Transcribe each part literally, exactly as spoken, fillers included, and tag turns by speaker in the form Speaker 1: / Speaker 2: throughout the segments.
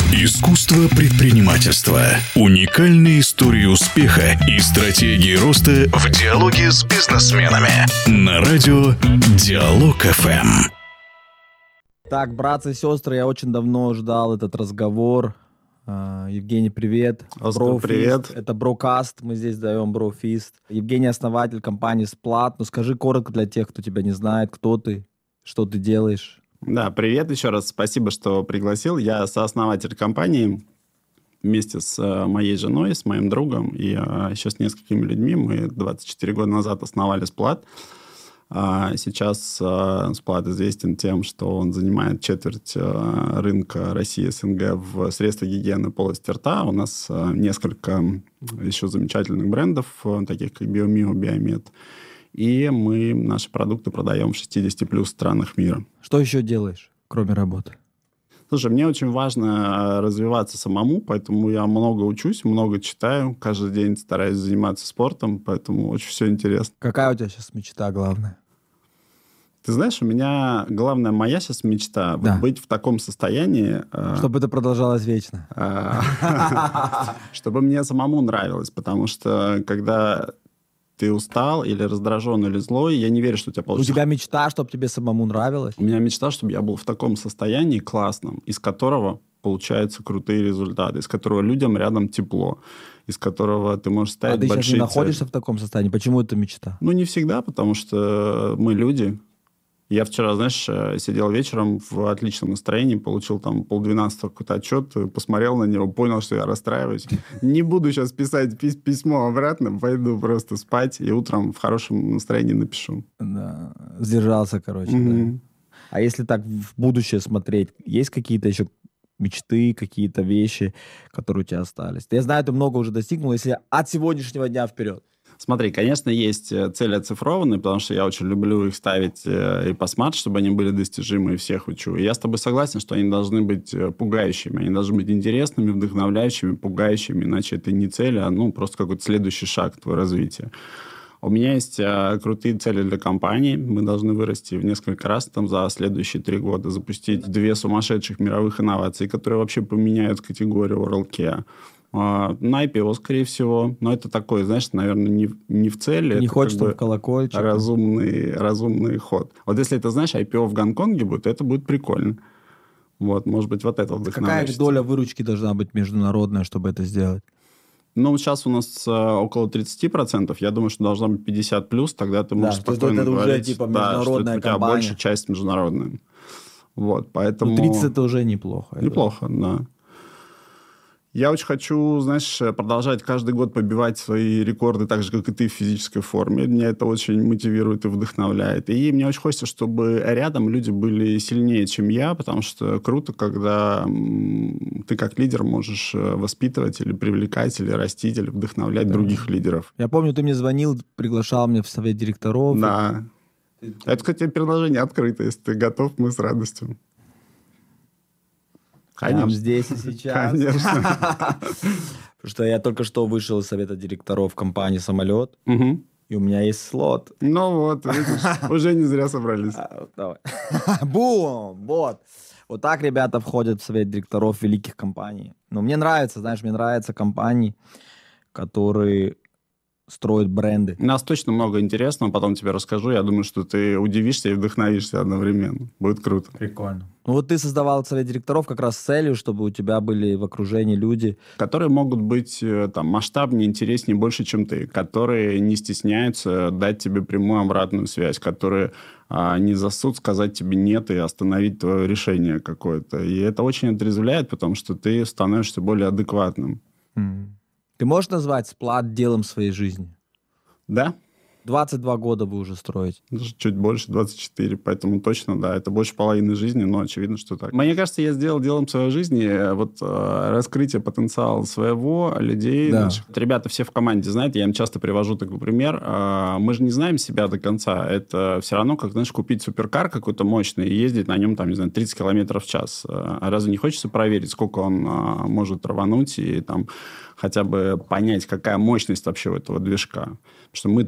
Speaker 1: Искусство предпринимательства. Уникальные истории успеха и стратегии роста в диалоге с бизнесменами. На радио Диалог эф эм.
Speaker 2: Так, братцы и сестры, я очень давно ждал этот разговор. Евгений, привет.
Speaker 3: Оскар, привет.
Speaker 2: Это Брокаст, мы здесь даем Брофист. Евгений, основатель компании Splatt. Ну скажи коротко для тех, кто тебя не знает, кто ты, что ты делаешь.
Speaker 3: Да, привет еще раз, спасибо, что пригласил. Я сооснователь компании вместе с моей женой, с моим другом и еще с несколькими людьми. Мы двадцать четыре года назад основали Splatt. Сейчас Splatt известен тем, что он занимает четверть рынка России СНГ в средствах гигиены полости рта. У нас несколько еще замечательных брендов, таких как Биомио, Биомед. И мы наши продукты продаем в шестидесяти плюс странах мира.
Speaker 2: Что еще делаешь, кроме работы?
Speaker 3: Слушай, мне очень важно развиваться самому, поэтому я много учусь, много читаю. Каждый день стараюсь заниматься спортом, поэтому очень все интересно.
Speaker 2: Какая у тебя сейчас мечта главная?
Speaker 3: Ты знаешь, у меня главная моя сейчас мечта
Speaker 2: да.
Speaker 3: быть в таком состоянии...
Speaker 2: Чтобы это продолжалось вечно.
Speaker 3: Чтобы мне самому нравилось, потому что когда... ты устал или раздражен, или злой, я не верю, что у тебя получится.
Speaker 2: У тебя мечта, чтобы тебе самому нравилось?
Speaker 3: У меня мечта, чтобы я был в таком состоянии классном, из которого получаются крутые результаты, из которого людям рядом тепло, из которого ты можешь ставить большие цели.
Speaker 2: А ты сейчас не находишься в таком состоянии? Почему это мечта?
Speaker 3: Ну, не всегда, потому что мы люди. Я вчера, знаешь, сидел вечером в отличном настроении, получил там полдвенадцатого какой-то отчет, посмотрел на него, понял, что я расстраиваюсь. Не буду сейчас писать пись- письмо обратно, пойду просто спать и утром в хорошем настроении напишу.
Speaker 2: Да, сдержался, короче.
Speaker 3: Mm-hmm.
Speaker 2: Да. А если так в будущее смотреть, есть какие-то еще мечты, какие-то вещи, которые у тебя остались? Я знаю, ты много уже достигнул, если от сегодняшнего дня вперед.
Speaker 3: Смотри, конечно, есть цели оцифрованные, потому что я очень люблю их ставить и по смарт, чтобы они были достижимы, и всех учу. И я с тобой согласен, что они должны быть пугающими, они должны быть интересными, вдохновляющими, пугающими, иначе это не цель, а ну, просто какой-то следующий шаг в твое развитие. У меня есть а, крутые цели для компании. Мы должны вырасти в несколько раз там, за следующие три года, запустить две сумасшедших мировых инновации, которые вообще поменяют категорию oral care. На ай пи о, скорее всего. Но это такой, знаешь, наверное, не, не в цели.
Speaker 2: Не хочешь,
Speaker 3: чтобы
Speaker 2: в колокольчик.
Speaker 3: Разумный, разумный ход. Вот если это, знаешь, ай пи о в Гонконге будет, это будет прикольно. Вот, может быть, вот это вдохновляет.
Speaker 2: Какая доля выручки должна быть международная, чтобы это сделать?
Speaker 3: Ну, сейчас у нас э, около тридцать процентов. Я думаю, что должна быть пятьдесят плюс. Тогда ты можешь
Speaker 2: да,
Speaker 3: спокойно
Speaker 2: это
Speaker 3: говорить,
Speaker 2: уже, типа,
Speaker 3: да, что это у тебя
Speaker 2: компания.
Speaker 3: большая часть международная. Вот, поэтому...
Speaker 2: Ну, тридцать это уже неплохо.
Speaker 3: Неплохо, да. Я очень хочу, знаешь, продолжать каждый год побивать свои рекорды, так же, как и ты, в физической форме. Меня это очень мотивирует и вдохновляет. И мне очень хочется, чтобы рядом люди были сильнее, чем я, потому что круто, когда ты как лидер можешь воспитывать или привлекать, или растить, или вдохновлять да. других лидеров.
Speaker 2: Я помню, ты мне звонил, приглашал меня в совет директоров.
Speaker 3: Да. И... Это, кстати, предложение открыто. Если ты готов, мы с радостью.
Speaker 2: Конечно. Прямо здесь и сейчас.
Speaker 3: Конечно.
Speaker 2: Потому что я только что вышел из совета директоров компании «Самолет»,
Speaker 3: угу.
Speaker 2: и у меня есть слот.
Speaker 3: Ну вот, видишь, уже не зря собрались.
Speaker 2: Давай. Бум! Вот. Вот так ребята входят в совет директоров великих компаний. Но мне нравится, знаешь, мне нравятся компании, которые... строят бренды.
Speaker 3: У нас точно много интересного, потом тебе расскажу. Я думаю, что ты удивишься и вдохновишься одновременно. Будет круто.
Speaker 2: Прикольно. Ну вот ты создавал совет директоров как раз с целью, чтобы у тебя были в окружении люди...
Speaker 3: Которые могут быть там, масштабнее, интереснее, больше, чем ты. Которые не стесняются дать тебе прямую обратную связь. Которые а, не засуд сказать тебе нет и остановить твое решение какое-то. И это очень отрезвляет, потому что ты становишься более адекватным.
Speaker 2: Mm. Ты можешь назвать Splatt делом своей жизни?
Speaker 3: Да.
Speaker 2: двадцать два года вы уже строите.
Speaker 3: Чуть больше, двадцать четыре, поэтому точно, да, это больше половины жизни, но очевидно, что так. Мне кажется, я сделал делом своей жизни вот э, раскрытие потенциала своего, людей.
Speaker 2: Да.
Speaker 3: Наших. Ребята все в команде, знаете, я им часто привожу такой пример. Э, мы же не знаем себя до конца. Это все равно, как, знаешь, купить суперкар какой-то мощный и ездить на нем, там, не знаю, тридцать километров в час. А разве не хочется проверить, сколько он э, может рвануть и там хотя бы понять, какая мощность вообще у этого движка? Потому что мы точно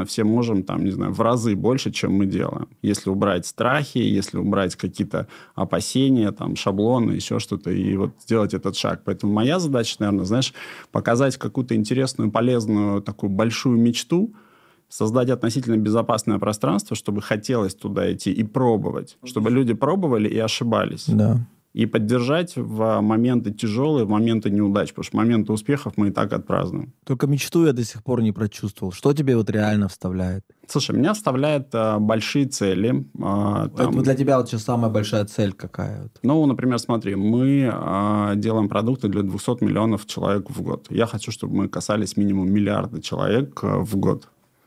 Speaker 3: все можем, там, не знаю, в разы больше, чем мы делаем. Если убрать страхи, если убрать какие-то опасения, там, шаблоны, еще что-то, и вот сделать этот шаг. Поэтому моя задача, наверное, знаешь, показать какую-то интересную, полезную, такую большую мечту, создать относительно безопасное пространство, чтобы хотелось туда идти и пробовать. Чтобы люди пробовали и ошибались.
Speaker 2: Да.
Speaker 3: И поддержать в моменты тяжелые, в моменты неудач. Потому что моменты успехов мы и так отпразднуем.
Speaker 2: Только мечту я до сих пор не прочувствовал. Что тебе вот реально вставляет?
Speaker 3: Слушай, меня вставляют а, большие цели. А, там...
Speaker 2: Это для тебя вот сейчас самая большая цель какая? Вот?
Speaker 3: Ну, например, смотри, мы а, делаем продукты для двухсот миллионов человек в год. Я хочу, чтобы мы касались минимум миллиарда человек а, в год.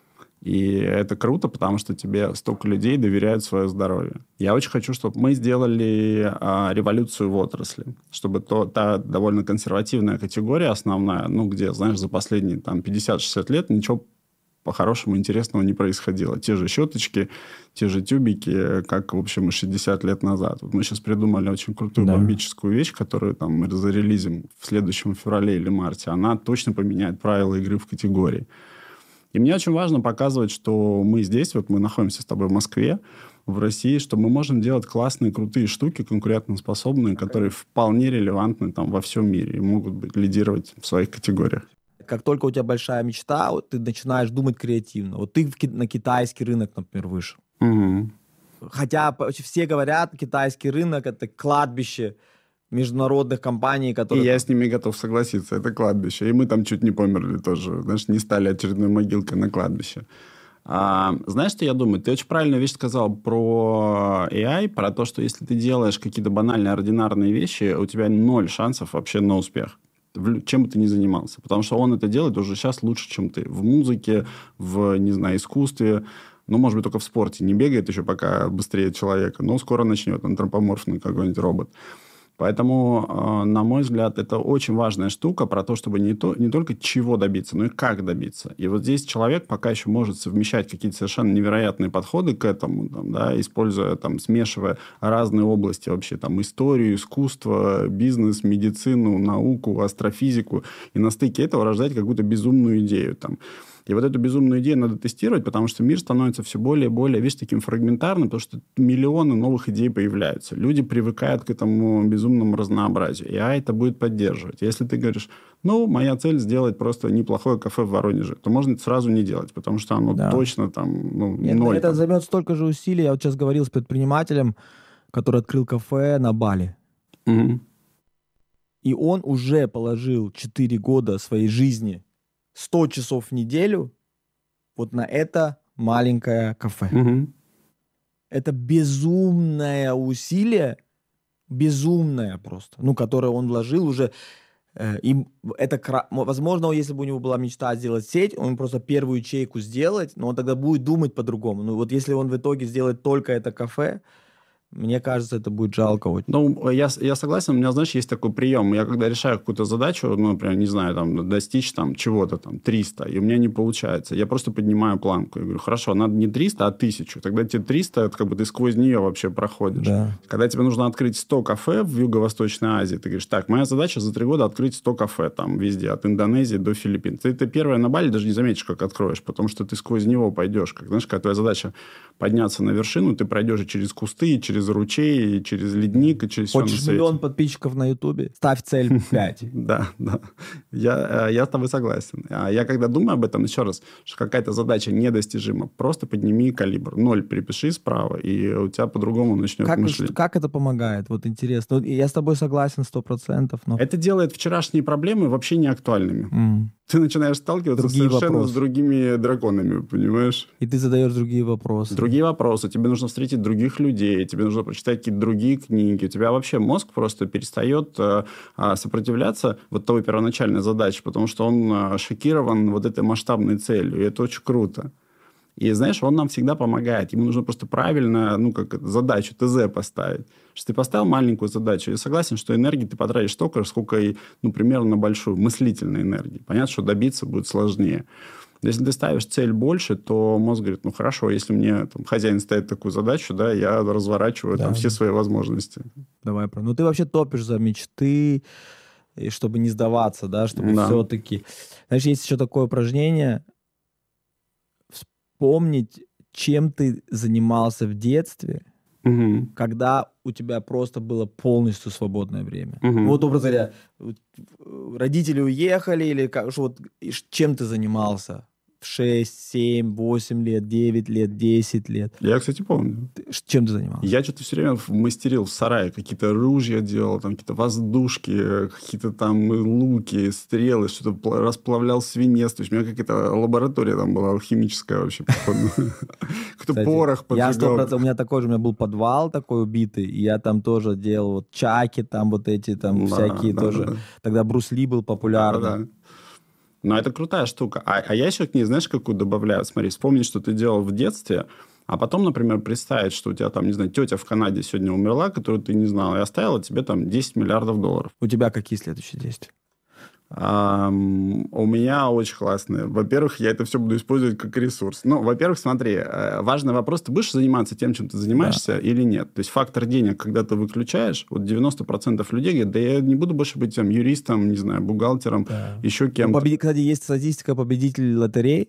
Speaker 3: И это круто, потому что тебе столько людей доверяют свое здоровье. Я очень хочу, чтобы мы сделали а, революцию в отрасли. Чтобы то, та довольно консервативная категория основная, ну, где, знаешь, за последние там, пятьдесят-шестьдесят лет ничего по-хорошему интересного не происходило. Те же щеточки, те же тюбики, как, в общем, и шестьдесят лет назад. Вот мы сейчас придумали очень крутую да. бомбическую вещь, которую там, мы зарелизим в следующем феврале или марте. Она точно поменяет правила игры в категории. И мне очень важно показывать, что мы здесь, вот мы находимся с тобой в Москве, в России, что мы можем делать классные, крутые штуки, конкурентоспособные, которые вполне релевантны там во всем мире и могут быть, лидировать в своих категориях.
Speaker 2: Как только у тебя большая мечта, вот ты начинаешь думать креативно. Вот ты на китайский рынок, например, вышел.
Speaker 3: Угу.
Speaker 2: Хотя все говорят, китайский рынок — это кладбище международных компаний, которые...
Speaker 3: И я с ними готов согласиться, это кладбище. И мы там чуть не померли тоже, знаешь, не стали очередной могилкой на кладбище. А, знаешь, что я думаю? Ты очень правильную вещь сказал про эй ай, про то, что если ты делаешь какие-то банальные, ординарные вещи, у тебя ноль шансов вообще на успех. Чем бы ты ни занимался. Потому что он это делает уже сейчас лучше, чем ты. В музыке, в, не знаю, искусстве, ну, может быть, только в спорте. Не бегает еще пока быстрее человека, но скоро начнет антропоморфный какой-нибудь робот. Поэтому, на мой взгляд, это очень важная штука про то, чтобы не, то, не только чего добиться, но и как добиться. И вот здесь человек пока еще может совмещать какие-то совершенно невероятные подходы к этому, там, да, используя, там, смешивая разные области вообще, там, историю, искусство, бизнес, медицину, науку, астрофизику, и на стыке этого рождать какую-то безумную идею, там. И вот эту безумную идею надо тестировать, потому что мир становится все более и более, видишь, таким фрагментарным, потому что миллионы новых идей появляются. Люди привыкают к этому безумному разнообразию. И эй ай это будет поддерживать. Если ты говоришь, ну, моя цель сделать просто неплохое кафе в Воронеже, то можно это сразу не делать, потому что оно да. точно там, ну,
Speaker 2: Нет,
Speaker 3: ноль.
Speaker 2: Это
Speaker 3: там.
Speaker 2: займет столько же усилий. Я вот сейчас говорил с предпринимателем, который открыл кафе на Бали.
Speaker 3: Угу.
Speaker 2: И он уже положил четыре года своей жизни, сто часов в неделю вот на это маленькое кафе.
Speaker 3: Угу.
Speaker 2: Это безумное усилие, безумное просто, ну, которое он вложил уже. Э, и это, возможно, если бы у него была мечта сделать сеть, он просто первую ячейку сделать, но он тогда будет думать по-другому. Ну, вот если он в итоге сделает только это кафе, мне кажется, это будет жалко очень.
Speaker 3: Ну, я, я согласен. У меня, знаешь, есть такой прием. Я когда решаю какую-то задачу, ну, например, не знаю, там, достичь там чего-то, там, триста, и у меня не получается. Я просто поднимаю планку. Я говорю, хорошо, надо не триста, а тысячу. Тогда тебе триста, это как бы ты сквозь нее вообще проходишь.
Speaker 2: Да.
Speaker 3: Когда тебе нужно открыть сто кафе в Юго-Восточной Азии, ты говоришь, так, моя задача за три года открыть сто кафе там везде, от Индонезии до Филиппин. Ты, ты первое на Бали даже не заметишь, как откроешь, потому что ты сквозь него пойдешь. Как, знаешь, когда твоя задача подняться на вершину, ты пройдешь и через кусты, и через ручей, и через ледник, и через все на свете.
Speaker 2: Хочешь миллион подписчиков на Ютубе? Ставь цель пять.
Speaker 3: Да, да. Я, я с тобой согласен. Я когда думаю об этом, еще раз, что какая-то задача недостижима, просто подними калибр. Ноль перепиши справа, и у тебя по-другому начнет
Speaker 2: как,
Speaker 3: мышление.
Speaker 2: Как это помогает? Вот интересно. Я с тобой согласен сто процентов. Но...
Speaker 3: Это делает вчерашние проблемы вообще не актуальными.
Speaker 2: Mm.
Speaker 3: Ты начинаешь сталкиваться другие совершенно вопросы. С другими драконами, понимаешь?
Speaker 2: И ты задаешь другие вопросы.
Speaker 3: Другие вопросы. Тебе нужно встретить других людей, тебе нужно прочитать какие-то другие книги. У тебя вообще мозг просто перестает э, сопротивляться вот той первоначальной задаче, потому что он э, шокирован вот этой масштабной целью. И это очень круто. И, знаешь, он нам всегда помогает. Ему нужно просто правильно, ну, как задачу, ТЗ поставить. Что ты поставил маленькую задачу, я согласен, что энергии ты потратишь столько, сколько и, ну, примерно на большую мыслительной энергии. Понятно, что добиться будет сложнее. Но если ты ставишь цель больше, то мозг говорит, ну, хорошо, если мне там, хозяин ставит такую задачу, да, я разворачиваю да. там все свои возможности.
Speaker 2: Давай, ну, ты вообще топишь за мечты, и чтобы не сдаваться, да, чтобы да. все-таки... Знаешь, есть еще такое упражнение... вспомнить, чем ты занимался в детстве,
Speaker 3: Угу.
Speaker 2: когда у тебя просто было полностью свободное время.
Speaker 3: Мгм.
Speaker 2: Вот, образно говоря, вот, э, родители уехали, или как, что вот, и ш- чем ты занимался? В шесть, семь, восемь лет, девять лет, десять лет.
Speaker 3: Я, кстати, помню.
Speaker 2: Ты ш- чем ты занимался?
Speaker 3: Я что-то все время мастерил в сарае. Какие-то ружья делал, там какие-то воздушки, какие-то там луки, стрелы, что-то пла- расплавлял свинец. То есть у меня какая-то лаборатория там была алхимическая вообще. походу. Какой-то
Speaker 2: Кстати,
Speaker 3: порох
Speaker 2: я сто
Speaker 3: поджигал.
Speaker 2: процентов, у меня такой же, у меня был подвал такой убитый, и я там тоже делал вот чаки, там вот эти там
Speaker 3: Да,
Speaker 2: всякие
Speaker 3: да,
Speaker 2: тоже.
Speaker 3: да.
Speaker 2: Тогда Брус Ли был популярный.
Speaker 3: Да-да. Но это крутая штука. А, а я еще к ней, знаешь, какую добавляю? Смотри, вспомни, что ты делал в детстве, а потом, например, представить, что у тебя там, не знаю, тетя в Канаде сегодня умерла, которую ты не знал, и оставила тебе там десять миллиардов долларов.
Speaker 2: У тебя какие следующие действия?
Speaker 3: Ам, у меня очень классные. Во-первых, я это все буду использовать как ресурс. Ну, во-первых, смотри, э, важный вопрос, ты будешь заниматься тем, чем ты занимаешься, или нет? То есть фактор денег, когда ты выключаешь, вот девяносто процентов людей говорят, да я не буду больше быть там юристом, не знаю, бухгалтером,
Speaker 2: Да.
Speaker 3: еще
Speaker 2: Ну,
Speaker 3: кем-то.
Speaker 2: победи- Кстати, есть статистика победителей лотерей,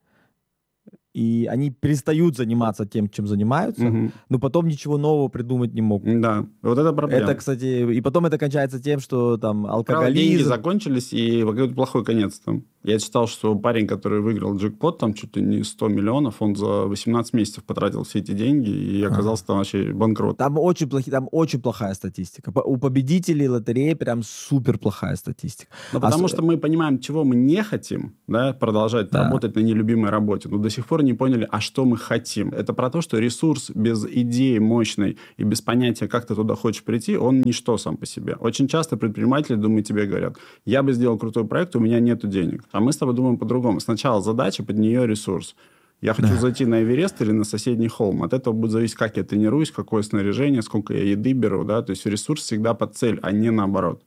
Speaker 2: и они перестают заниматься тем, чем занимаются,
Speaker 3: Мгм.
Speaker 2: но потом ничего нового придумать не могут.
Speaker 3: Да, вот это проблема.
Speaker 2: Это, кстати, и потом это кончается тем, что там
Speaker 3: Правда, деньги
Speaker 2: алкоголизм.
Speaker 3: закончились, и какой-то плохой конец там. Я читал, что парень, который выиграл джекпот, там чуть ли не сто миллионов, он за восемнадцать месяцев потратил все эти деньги и оказался там вообще банкрот.
Speaker 2: Там очень, плохи, там очень плохая статистика. По- У победителей лотереи прям супер плохая статистика.
Speaker 3: Ну, потому
Speaker 2: А с-
Speaker 3: что мы понимаем, чего мы не хотим, да, продолжать
Speaker 2: Да.
Speaker 3: работать на нелюбимой работе, но до сих пор не поняли, а что мы хотим. Это про то, что ресурс без идеи мощной и без понятия, как ты туда хочешь прийти, он ничто сам по себе. Очень часто предприниматели, думаю, тебе говорят, я бы сделал крутой проект, у меня нету денег. А мы с тобой думаем по-другому. Сначала задача, под нее ресурс. Я хочу
Speaker 2: Да.
Speaker 3: зайти на Эверест или на соседний холм. От этого будет зависеть, как я тренируюсь, какое снаряжение, сколько я еды беру. Да? То есть ресурс всегда под цель, а не наоборот.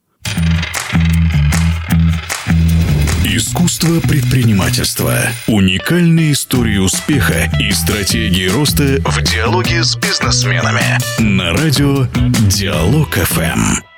Speaker 1: Искусство предпринимательства. Уникальные истории успеха и стратегии роста в диалоге с бизнесменами. На радио Диалог эф эм.